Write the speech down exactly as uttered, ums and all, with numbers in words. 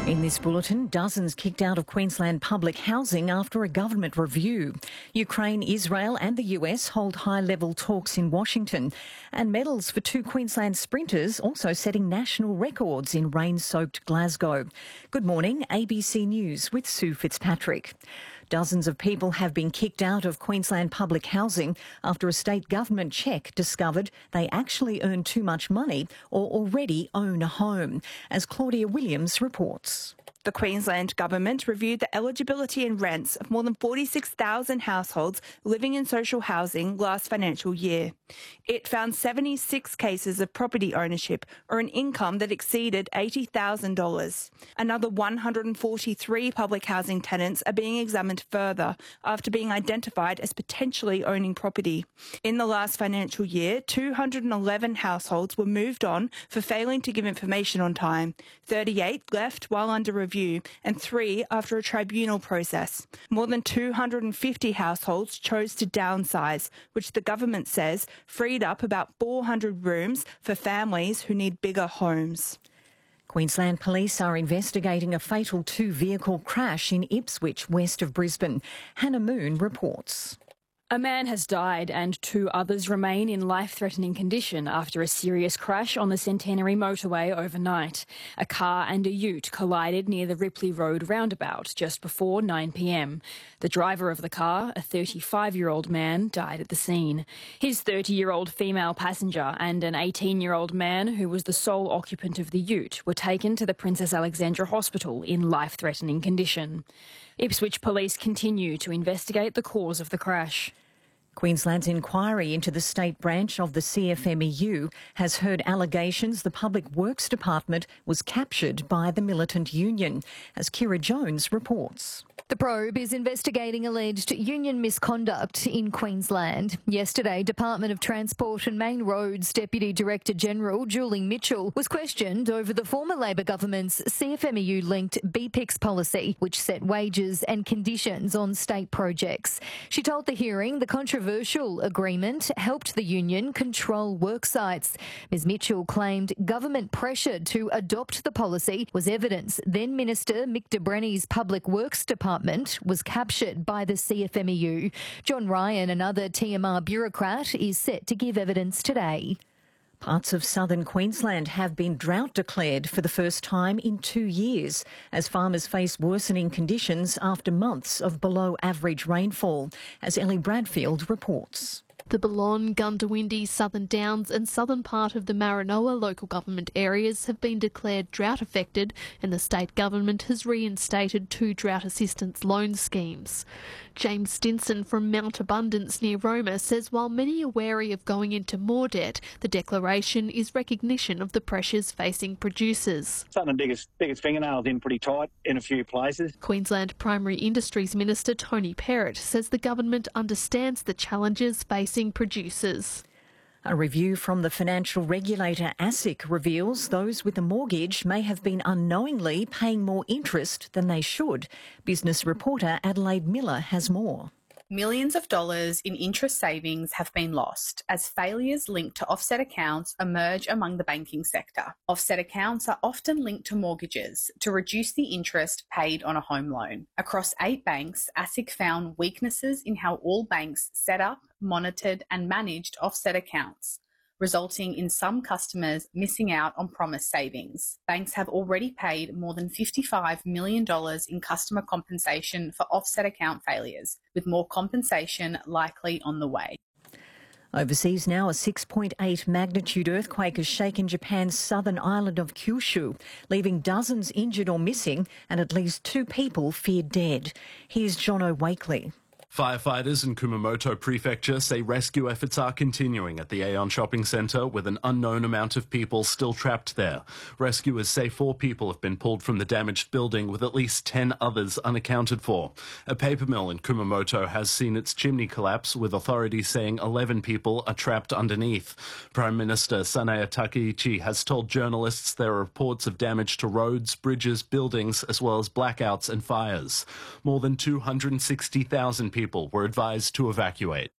In this bulletin, dozens kicked out of Queensland public housing after a government review. Ukraine, Israel and the U S hold high-level talks in Washington. And medals for two Queensland sprinters also setting national records in rain-soaked Glasgow. Good morning, A B C News with Sue Fitzpatrick. Dozens of people have been kicked out of Queensland public housing after a state government check discovered they actually earn too much money or already own a home, as Claudia Williams reports. The Queensland Government reviewed the eligibility and rents of more than forty-six thousand households living in social housing last financial year. It found seventy-six cases of property ownership or an income that exceeded eighty thousand dollars. Another one hundred forty-three public housing tenants are being examined further after being identified as potentially owning property. In the last financial year, two hundred eleven households were moved on for failing to give information on time. thirty-eight left while under review and three after a tribunal process. More than two hundred fifty households chose to downsize, which the government says freed up about four hundred rooms for families who need bigger homes. Queensland Police are investigating a fatal two-vehicle crash in Ipswich, west of Brisbane. Hannah Moon reports. A man has died and two others remain in life-threatening condition after a serious crash on the Centenary motorway overnight. A car and a ute collided near the Ripley Road roundabout just before nine p m. The driver of the car, a thirty-five-year-old man, died at the scene. His thirty-year-old female passenger and an eighteen-year-old man who was the sole occupant of the ute were taken to the Princess Alexandra Hospital in life-threatening condition. Ipswich Police continue to investigate the cause of the crash. Queensland's inquiry into the state branch of the C F M E U has heard allegations the Public Works Department was captured by the militant union, as Kira Jones reports. The probe is investigating alleged union misconduct in Queensland. Yesterday, Department of Transport and Main Roads Deputy Director General Julie Mitchell was questioned over the former Labor government's C F M E U-linked B P I C S policy, which set wages and conditions on state projects. She told the hearing the controversial agreement helped the union control work sites. Miz Mitchell claimed government pressure to adopt the policy was evidence then Minister Mick de Brenny's Public Works Department was captured by the C F M E U. John Ryan, another T M R bureaucrat, is set to give evidence today. Parts of southern Queensland have been drought declared for the first time in two years as farmers face worsening conditions after months of below average rainfall, as Ellie Bradfield reports. The Balonne, Gundawindi, Southern Downs and southern part of the Maranoa local government areas have been declared drought affected, and the state government has reinstated two drought assistance loan schemes. James Stinson from Mount Abundance near Roma says while many are wary of going into more debt, the declaration is recognition of the pressures facing producers. Something to dig its, dig its fingernails in pretty tight in a few places. Queensland Primary Industries Minister Tony Perrott says the government understands the challenges facing producers. A review from the financial regulator ASIC reveals those with a mortgage may have been unknowingly paying more interest than they should. Business reporter Adelaide Miller has more. Millions of dollars in interest savings have been lost as failures linked to offset accounts emerge among the banking sector. Offset accounts are often linked to mortgages to reduce the interest paid on a home loan. Across eight banks, ASIC found weaknesses in how all banks set up, monitored and managed offset accounts, resulting in some customers missing out on promised savings. Banks have already paid more than fifty-five million dollars in customer compensation for offset account failures, with more compensation likely on the way. Overseas now, a six point eight magnitude earthquake has shaken Japan's southern island of Kyushu, leaving dozens injured or missing and at least two people feared dead. Here's Jono Wakely. Firefighters in Kumamoto Prefecture say rescue efforts are continuing at the Aeon Shopping Centre with an unknown amount of people still trapped there. Rescuers say four people have been pulled from the damaged building with at least ten others unaccounted for. A paper mill in Kumamoto has seen its chimney collapse, with authorities saying eleven people are trapped underneath. Prime Minister Sanae Takaichi has told journalists there are reports of damage to roads, bridges, buildings, as well as blackouts and fires. More than two hundred sixty thousand people were advised to evacuate.